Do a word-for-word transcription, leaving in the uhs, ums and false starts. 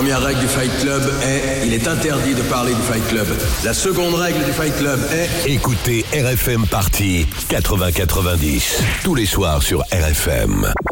première règle du Fight Club est il est interdit de parler du Fight Club. La seconde règle du Fight Club est écoutez R F M Party quatre-vingts quatre-vingt-dix tous les soirs sur R F M.